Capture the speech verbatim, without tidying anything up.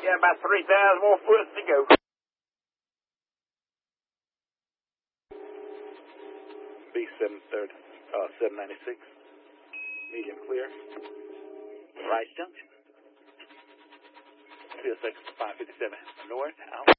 got about three thousand more foot to go. B seven thirty, uh, seven ninety-six. Medium clear. Right junction. Field section five fifty-seven north, out.